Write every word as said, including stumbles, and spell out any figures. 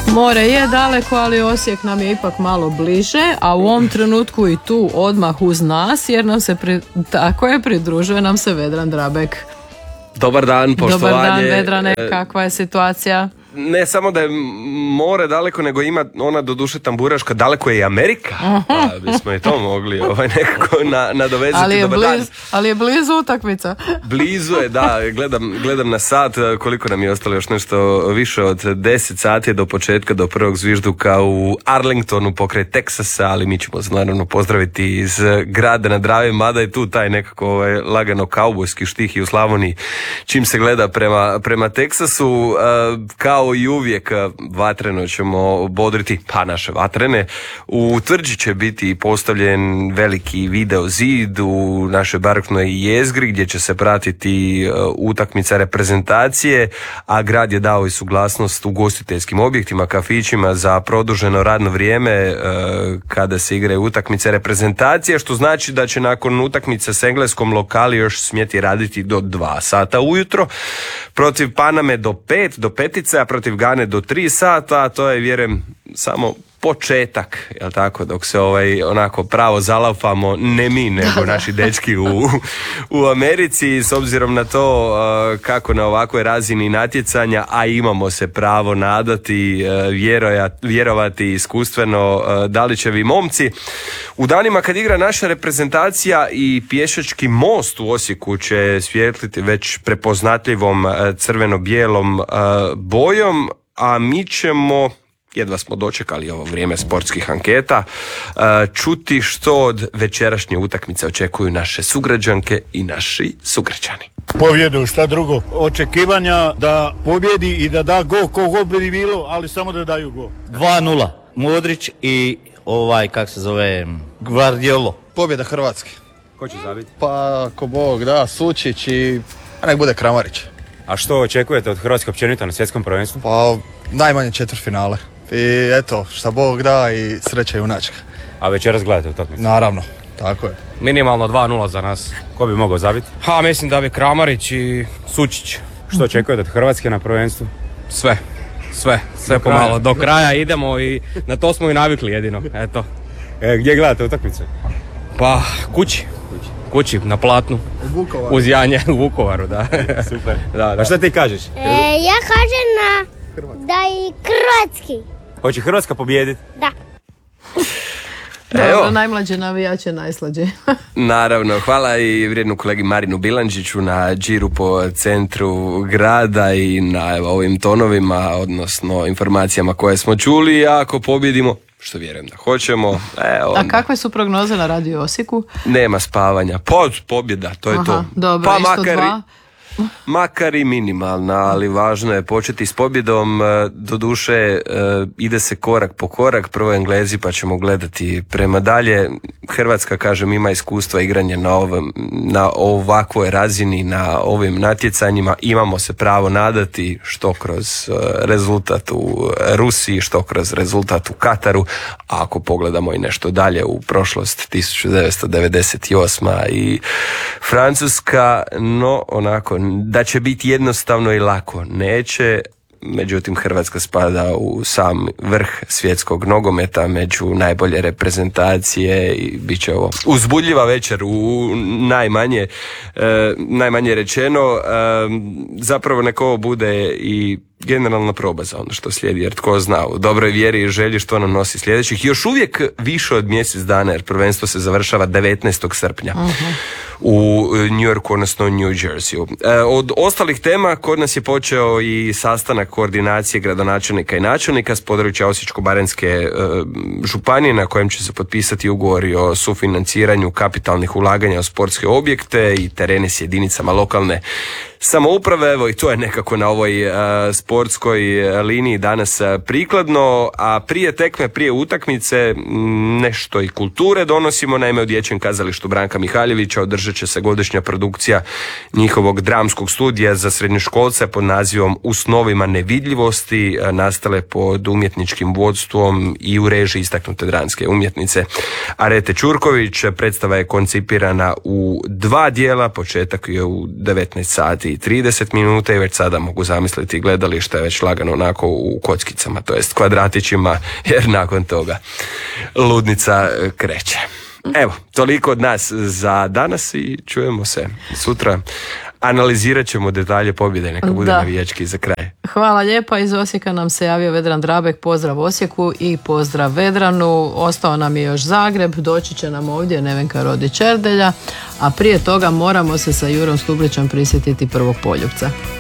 More je daleko, ali Osijek nam je ipak malo bliže, a u ovom trenutku i tu odmah uz nas, jer nam se pri... tako je, pridružuje nam se Vedran Drabek. Dobar dan, poštovanje. Dobar dan, Vedrane, kakva je situacija? Ne samo da je more daleko, nego ima ona doduše tamburaška, daleko je i Amerika. Pa bismo i to mogli ovaj, nekako na, nadovezati. Ali je, Dobar bliz, dan. ali je blizu utakmica. Blizu je, da, gledam, gledam na sat koliko nam je ostalo, još nešto više od deset sati do početka, do prvog zvižduka u Arlingtonu pokraj Teksasa, ali mi ćemo se naravno pozdraviti iz grada na Dravi, mada je tu taj nekako ovaj, lagano kaubojski štih i u Slavoniji čim se gleda prema, prema Teksasu. Kao Kao i uvijek vatreno ćemo bodriti, pa naše vatrene. U Tvrđi će biti postavljen veliki video zid u našoj baroknoj jezgri gdje će se pratiti utakmica reprezentacije, a grad je dao i suglasnost ugostiteljskim objektima, kafićima za produženo radno vrijeme kada se igraju utakmice reprezentacije, što znači da će nakon utakmice s engleskom lokali još smjeti raditi do dva sata ujutro. Protiv Paname do pet, do petice, a protiv Gane do tri sata, to je, vjerujem, samo početak, jel tako, dok se ovaj onako pravo zalafamo, ne mi, nego naši dečki u, u Americi, s obzirom na to uh, kako na ovakvoj razini natjecanja, a imamo se pravo nadati, uh, vjeroja, vjerovati iskustveno uh, Dalićevi momci. U danima kad igra naša reprezentacija i pješački most u Osijeku će svjetliti već prepoznatljivom uh, crveno-bijelom uh, bojom, a mi ćemo, jedva smo dočekali ovo vrijeme sportskih anketa, čuti što od večerašnje utakmice očekuju naše sugrađanke i naši sugrađani. Pobjedu, šta drugo? Očekivanja da pobjedi i da da go, ko god bi bilo, ali samo da daju go. dva nula. Modrić i ovaj, kak se zove, Guardiolo. Pobjeda Hrvatske. Ko će zabiti? Pa, ako Bog da, Sučić i nek bude Kramarić. A što očekujete od Hrvatske općenito na svjetskom prvenstvu? Pa, najmanje četvrtfinale. I eto, šta Bog da i sreća i junačka. A večeras gledate utakmicu? Naravno, tako je. Minimalno dva nula za nas. Ko bi mogao zabiti? Ha, mislim da bi Kramarić i Sučić. Što očekujete od Hrvatske na prvenstvu? Sve, sve, sve do pomalo. Kraja. Do kraja idemo i na to smo i navikli jedino, eto. E, gdje gledate utakmicu? Pa, kući. Kući, na Platnu. U Vukovaru. Uz Janje, u Vukovaru, da. Super. Da, da. A šta ti kažeš? E, ja kažem na, da i Hrvatski. Hoće Hrvatska pobijediti? Da. Dobro, najmlađe navijače najslađe. Naravno, hvala i vrijednu kolegi Marinu Bilandžiću na džiru po centru grada i na evo, ovim tonovima, odnosno informacijama koje smo čuli. A ako pobjedimo, što vjerujem da hoćemo, e, onda... A kakve su prognoze na Radio Osijeku? Nema spavanja. Pod pobjeda, to je Aha, to. dobro, pa isto makar dva. Makar i minimalna, ali važno je početi s pobjedom. Doduše ide se korak po korak, prvo Englezi pa ćemo gledati prema dalje. Hrvatska, kažem, ima iskustva igranja na, ovom, na ovakvoj razini, na ovim natjecanjima. Imamo se pravo nadati što kroz rezultat u Rusiji, što kroz rezultat u Kataru, a ako pogledamo i nešto dalje u prošlost, tisuću devetsto devedeset osma i Francuska, no onako da će biti jednostavno i lako neće, međutim Hrvatska spada u sam vrh svjetskog nogometa među najbolje reprezentacije i bit će ovo uzbudljiva večer u najmanje, e, najmanje rečeno, e, zapravo neko ovo bude i generalna proba za ono što slijedi, jer tko zna, u dobroj vjeri i želji što nam nosi sljedećih još uvijek više od mjesec dana, jer prvenstvo se završava devetnaestog srpnja uh-huh. u New Yorku, odnosno New Jerseyu. E, od ostalih tema kod nas je počeo i sastanak koordinacije gradonačelnika i načelnika s područja Osječko-baranjske e, županije, na kojem će se potpisati ugovori o sufinanciranju kapitalnih ulaganja u sportske objekte i terene s jedinicama lokalne samouprave. Evo i to je nekako na ovoj uh, sportskoj liniji danas uh, prikladno, a prije tekme, prije utakmice m, nešto i kulture donosimo. Naime, u Dječjem kazalištu Branka Mihaljevića održat će se godišnja produkcija njihovog dramskog studija za srednjoškolce pod nazivom U snovima nevidljivosti, uh, nastale pod umjetničkim vodstvom i u režiji istaknute dramske umjetnice Arete Ćurković. Predstava je koncipirana u dva dijela, početak je u devetnaest sati sati i trideset minuta i već sada mogu zamisliti gledalište je već lagano onako u kockicama, to jest kvadratićima, jer nakon toga ludnica kreće. Evo, toliko od nas za danas i čujemo se sutra. Analizirat ćemo detalje pobjede, neka bude Da. navijački za kraj. Hvala lijepa, iz Osijeka nam se javio Vedran Drabek, pozdrav Osijeku i pozdrav Vedranu, ostao nam je još Zagreb, doći će nam ovdje Nevenka Rodić Erdelja, a prije toga moramo se sa Jurom Stublićem prisjetiti prvog poljupca.